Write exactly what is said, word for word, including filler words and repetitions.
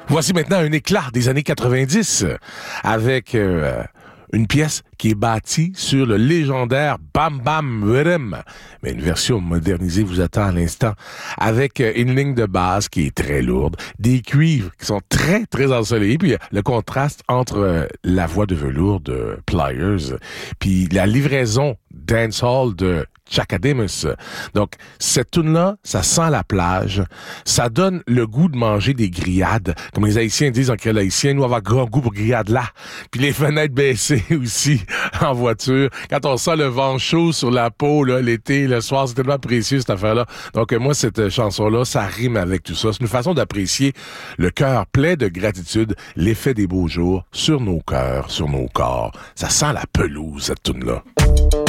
Voici maintenant un éclat des années quatre-vingt-dix avec euh, une pièce qui est bâtie sur le légendaire Bam Bam Rhythm. Mais une version modernisée vous attend à l'instant avec euh, une ligne de base qui est très lourde, des cuivres qui sont très, très ensoleillés, puis le contraste entre euh, la voix de velours de Pliers, puis la livraison dancehall de Chakademus. Donc, cette tune-là, ça sent la plage. Ça donne le goût de manger des grillades. Comme les Haïtiens disent en créole haïtien, nous avons grand goût pour grillades là. Puis les fenêtres baissées aussi en voiture. Quand on sent le vent chaud sur la peau, là, l'été, le soir, c'est tellement précieux cette affaire-là. Donc, moi, cette chanson-là, ça rime avec tout ça. C'est une façon d'apprécier le cœur plein de gratitude, l'effet des beaux jours sur nos cœurs, sur nos corps. Ça sent la pelouse, cette tune-là.